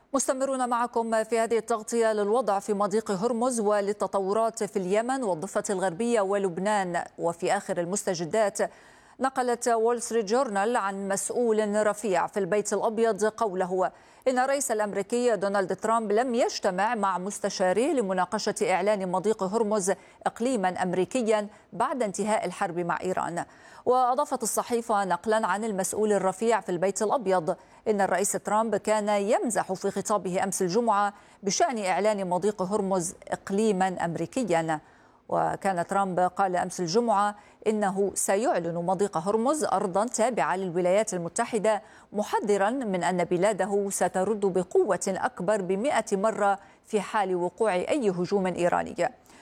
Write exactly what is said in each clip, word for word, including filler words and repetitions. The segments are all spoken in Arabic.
مستمرون معكم في هذه التغطية للوضع في مضيق هرمز وللتطورات في اليمن والضفة الغربية ولبنان. وفي آخر المستجدات، نقلت وول ستريت جورنال عن مسؤول رفيع في البيت الأبيض قوله إن الرئيس الأمريكي دونالد ترامب لم يجتمع مع مستشاريه لمناقشة إعلان مضيق هرمز إقليما أمريكيا بعد انتهاء الحرب مع إيران. وأضافت الصحيفة نقلا عن المسؤول الرفيع في البيت الأبيض إن الرئيس ترامب كان يمزح في خطابه أمس الجمعة بشأن إعلان مضيق هرمز إقليما أمريكيا. وكان ترامب قال أمس الجمعة إنه سيعلن مضيق هرمز أرضا تابعة للولايات المتحدة، محذرا من أن بلاده سترد بقوة أكبر بمئة مرة في حال وقوع أي هجوم إيراني.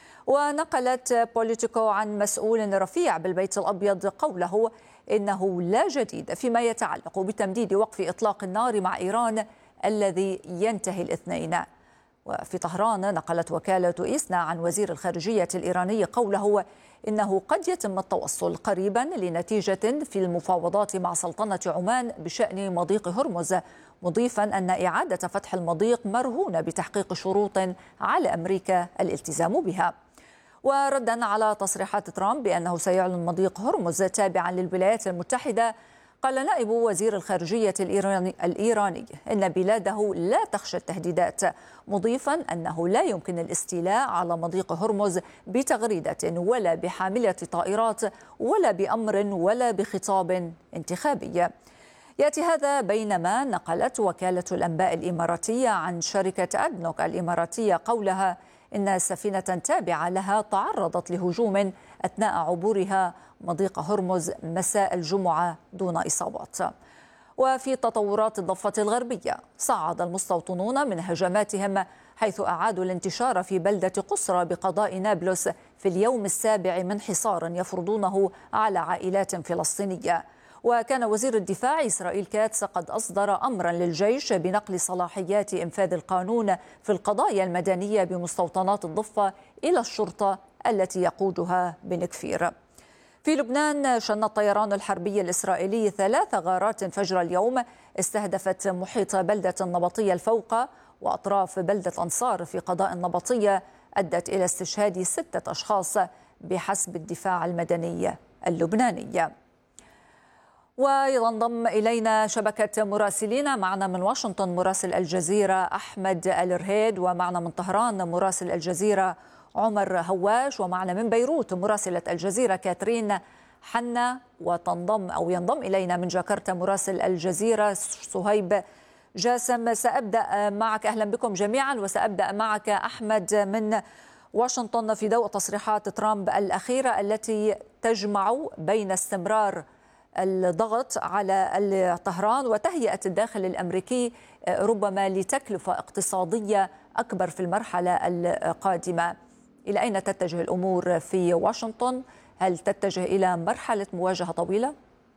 ونقلت بوليتيكو عن مسؤول رفيع بالبيت الأبيض قوله إنه لا جديد فيما يتعلق بتمديد وقف إطلاق النار مع إيران الذي ينتهي الاثنين. وفي طهران نقلت وكالة إيسنا عن وزير الخارجية الإيراني قوله إنه قد يتم التوصل قريبا لنتيجة في المفاوضات مع سلطنة عمان بشأن مضيق هرمز، مضيفا أن إعادة فتح المضيق مرهونة بتحقيق شروط على أمريكا الالتزام بها. وردا على تصريحات ترامب بأنه سيعلن مضيق هرمز تابعا للولايات المتحدة، قال نائب وزير الخارجية الإيراني, الإيراني إن بلاده لا تخشى التهديدات، مضيفا أنه لا يمكن الاستيلاء على مضيق هرمز بتغريدة ولا بحاملة طائرات ولا بأمر ولا بخطاب انتخابي. يأتي هذا بينما نقلت وكالة الأنباء الإماراتية عن شركة أدنوك الإماراتية قولها إن سفينة تابعة لها تعرضت لهجوم أثناء عبورها مضيق هرمز مساء الجمعة دون إصابات. وفي تطورات الضفة الغربية، صعد المستوطنون من هجماتهم حيث أعادوا الانتشار في بلدة قصرى بقضاء نابلس في اليوم السابع من حصار يفرضونه على عائلات فلسطينية. وكان وزير الدفاع إسرائيل كاتس قد أصدر أمرا للجيش بنقل صلاحيات إنفاذ القانون في القضايا المدنية بمستوطنات الضفة إلى الشرطة التي يقودها بن كفير. في لبنان، شن الطيران الحربي الإسرائيلي ثلاث غارات فجر اليوم استهدفت محيط بلدة النبطية الفوقة وأطراف بلدة أنصار في قضاء النبطية، أدت إلى استشهاد ستة أشخاص بحسب الدفاع المدني اللبناني. وينضم إلينا شبكة مراسلين، معنا من واشنطن مراسل الجزيرة أحمد الرهيد، ومعنا من طهران مراسل الجزيرة عمر هواش، ومعنا من بيروت مراسلة الجزيرة كاترين حنا، وتنضم أو ينضم إلينا من جاكرتا مراسل الجزيرة صهيب جاسم. سأبدأ معك، أهلا بكم جميعا، وسأبدأ معك أحمد من واشنطن في ضوء تصريحات ترامب الأخيرة التي تجمع بين استمرار الضغط على طهران وتهيئة الداخل الأمريكي ربما لتكلفة اقتصادية أكبر في المرحلة القادمة. إلى أين تتجه الأمور في واشنطن؟ هل تتجه إلى مرحلة مواجهة طويلة؟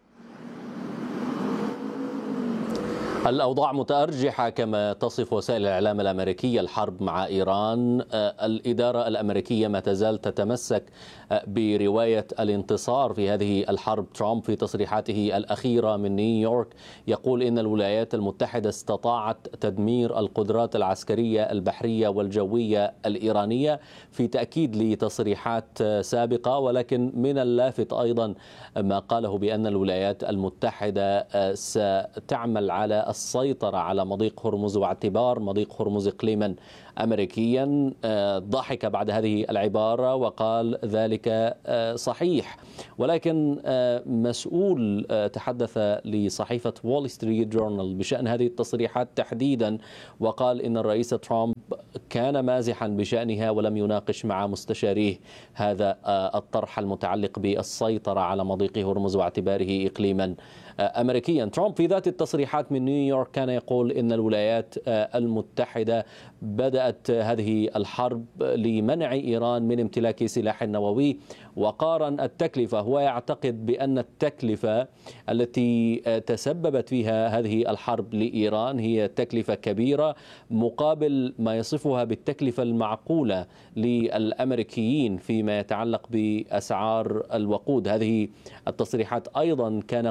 الأوضاع متأرجحة كما تصف وسائل الإعلام الأمريكية الحرب مع إيران. الإدارة الأمريكية ما تزال تتمسك برواية الانتصار في هذه الحرب. ترامب في تصريحاته الأخيرة من نيويورك يقول إن الولايات المتحدة استطاعت تدمير القدرات العسكرية البحرية والجوية الإيرانية، في تأكيد لتصريحات سابقة. ولكن من اللافت أيضا ما قاله بأن الولايات المتحدة ستعمل على السيطرة على مضيق هرمز واعتبار مضيق هرمز إقليما أمريكيا. ضحك بعد هذه العبارة وقال ذلك صحيح، ولكن مسؤول تحدث لصحيفة وول ستريت جورنال بشأن هذه التصريحات تحديدا، وقال إن الرئيس ترامب كان مازحا بشأنها ولم يناقش مع مستشاريه هذا الطرح المتعلق بالسيطرة على مضيق هرمز واعتباره إقليما أمريكيا. ترامب في ذات التصريحات من نيويورك كان يقول إن الولايات المتحدة بدأت هذه الحرب لمنع إيران من امتلاك سلاح نووي، وقارن التكلفة. هو يعتقد بأن التكلفة التي تسببت فيها هذه الحرب لإيران هي تكلفة كبيرة مقابل ما يصفها بالتكلفة المعقولة للأمريكيين فيما يتعلق بأسعار الوقود. هذه التصريحات أيضا كان قد برر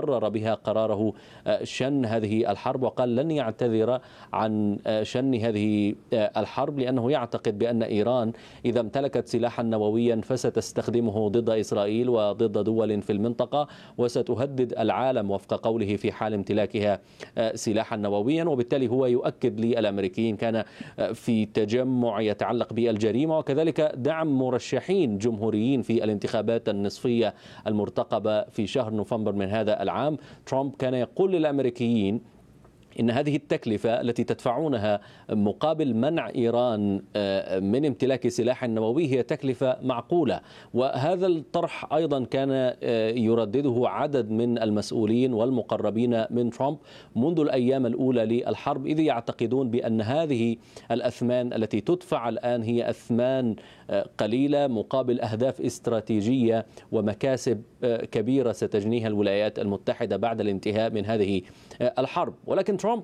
برر بها قراره شن هذه الحرب، وقال لن يعتذر عن شن هذه الحرب لأنه يعتقد بأن إيران إذا امتلكت سلاحا نوويا فستستخدمه ضد إسرائيل وضد دول في المنطقة، وستهدد العالم وفق قوله في حال امتلاكها سلاحا نوويا. وبالتالي هو يؤكد للأمريكيين كان في تجمع يتعلق بالجريمة وكذلك دعم مرشحين جمهوريين في الانتخابات النصفية المرتقبة في شهر نوفمبر من هذا العام. ترامب كان يقول للأمريكيين إن هذه التكلفة التي تدفعونها مقابل منع إيران من امتلاك سلاح نووي هي تكلفة معقولة. وهذا الطرح أيضا كان يردده عدد من المسؤولين والمقربين من ترامب منذ الأيام الأولى للحرب، إذ يعتقدون بأن هذه الأثمان التي تدفع الآن هي أثمان قليلة مقابل أهداف استراتيجية ومكاسب كبيرة ستجنيها الولايات المتحدة بعد الانتهاء من هذه الحرب. ولكن ترامب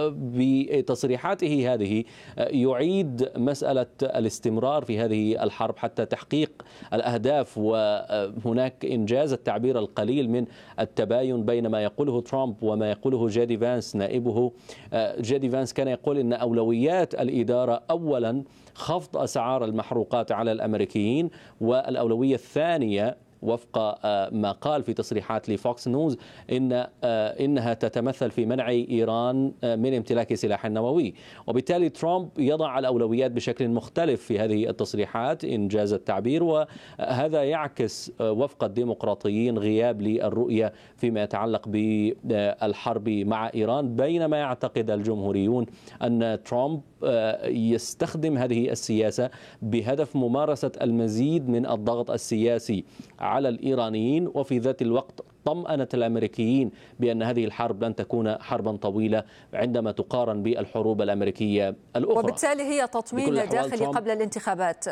بتصريحاته هذه يعيد مسألة الاستمرار في هذه الحرب حتى تحقيق الأهداف، وهناك إنجاز التعبير القليل من التباين بين ما يقوله ترامب وما يقوله جيدي فانس نائبه. جيدي فانس كان يقول إن أولويات الإدارة أولا خفض أسعار المحروقات على الأمريكيين، والأولوية الثانية وفق ما قال في تصريحات لفوكس نيوز إن إنها تتمثل في منع إيران من امتلاك سلاح نووي. وبالتالي ترامب يضع الأولويات بشكل مختلف في هذه التصريحات إنجاز التعبير، وهذا يعكس وفق الديمقراطيين غياب للرؤية فيما يتعلق بالحرب مع إيران، بينما يعتقد الجمهوريون أن ترامب يستخدم هذه السياسة بهدف ممارسة المزيد من الضغط السياسي على الإيرانيين، وفي ذات الوقت طمأنة الأمريكيين بأن هذه الحرب لن تكون حربا طويلة عندما تقارن بالحروب الأمريكية الأخرى. وبالتالي هي تطمين داخلي قبل الانتخابات.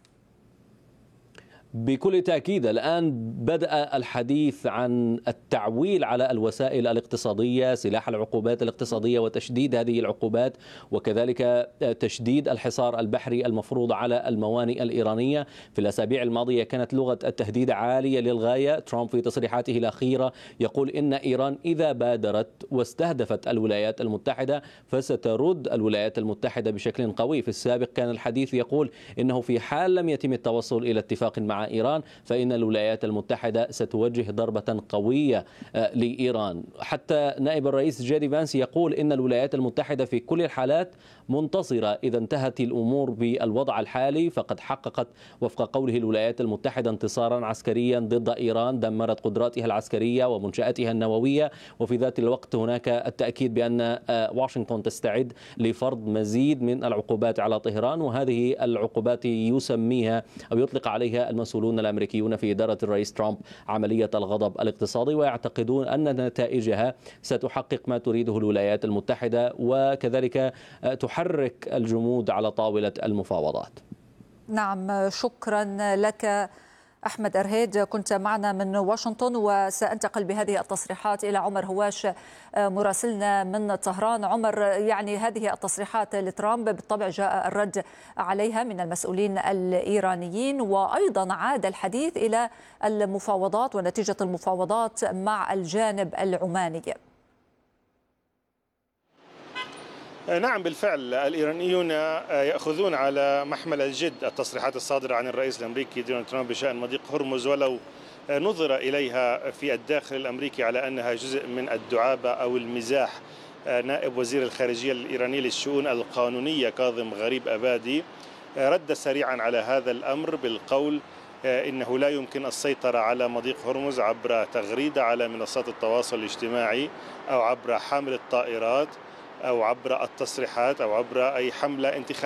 بكل تأكيد الآن بدأ الحديث عن التعويل على الوسائل الاقتصادية، سلاح العقوبات الاقتصادية وتشديد هذه العقوبات، وكذلك تشديد الحصار البحري المفروض على الموانئ الإيرانية. في الأسابيع الماضية كانت لغة التهديد عالية للغاية. ترامب في تصريحاته الأخيرة يقول إن إيران إذا بادرت واستهدفت الولايات المتحدة فسترد الولايات المتحدة بشكل قوي. في السابق كان الحديث يقول إنه في حال لم يتم التوصل إلى اتفاق مع إيران فإن الولايات المتحدة ستوجه ضربة قوية لإيران. حتى نائب الرئيس جيدي فانس يقول إن الولايات المتحدة في كل الحالات منتصرة إذا انتهت الأمور بالوضع الحالي، فقد حققت وفق قوله الولايات المتحدة انتصارا عسكريا ضد إيران دمرت قدراتها العسكرية ومنشآتها النووية. وفي ذات الوقت هناك التأكيد بأن واشنطن تستعد لفرض مزيد من العقوبات على طهران، وهذه العقوبات يسميها أو يطلق عليها المسؤولون الأمريكيون في إدارة الرئيس ترامب عملية الغضب الاقتصادي، ويعتقدون أن نتائجها ستحقق ما تريده الولايات المتحدة وكذلك تحرك الجمود على طاولة المفاوضات. نعم، شكرا لك أحمد أرهيد، كنت معنا من واشنطن. وسأنتقل بهذه التصريحات إلى عمر هواش مراسلنا من طهران. عمر، يعني هذه التصريحات لترامب بالطبع جاء الرد عليها من المسؤولين الإيرانيين، وأيضا عاد الحديث إلى المفاوضات ونتيجة المفاوضات مع الجانب العماني. نعم بالفعل، الإيرانيون يأخذون على محمل الجد التصريحات الصادرة عن الرئيس الأمريكي دونالد ترامب بشأن مضيق هرمز، ولو نظر إليها في الداخل الأمريكي على أنها جزء من الدعابة أو المزاح. نائب وزير الخارجية الإيراني للشؤون القانونية كاظم غريب أبادي رد سريعا على هذا الأمر بالقول إنه لا يمكن السيطرة على مضيق هرمز عبر تغريدة على منصات التواصل الاجتماعي أو عبر حامل الطائرات أو عبر التصريحات أو عبر أي حملة انتخابية.